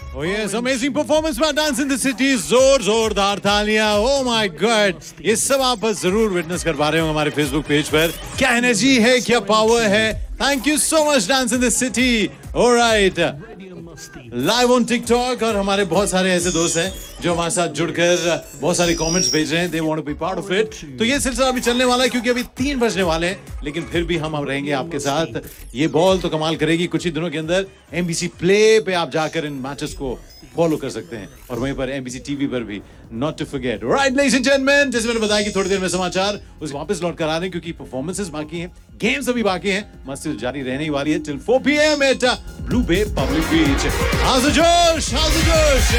Oh yes, amazing performance by Dance in the City. जोरदार तालियां. Oh my God, ये सब आप बस जरूर विटनेस कर पा रहे हो हमारे फेसबुक पेज पर. क्या एनर्जी है, क्या पावर है. Thank you so much Dance in the City. All right. Live on TikTok और हमारे बहुत सारे ऐसे दोस्त हैं जो हमारे साथ जुड़कर बहुत सारे कमेंट्स भेज रहे हैं. They want to be part of it. तो ये सिलसिला अभी चलने वाला है क्योंकि अभी 3 बजने वाले हैं, लेकिन फिर भी हम अब रहेंगे आपके साथ. ये बॉल तो कमाल करेगी. कुछ ही दिनों के अंदर एमबीसी प्ले पे आप जाकर इन मैचेस को फॉलो कर सकते हैं और वहीं पर एमबीसी टीवी पर भी. Not to forget. Right ladies and gentleman, जैसे मैंने बताया कि थोड़ी देर में समाचार उस वापस लौट कर आ रहे हैं क्योंकि परफॉर्मेंसेस बाकी हैं, गेम्स अभी बाकी हैं. मस्ती जारी रहने ही वाली है टिल 4 PM एट ब्लू बे पब्लिक बीच. हाज़ जोश.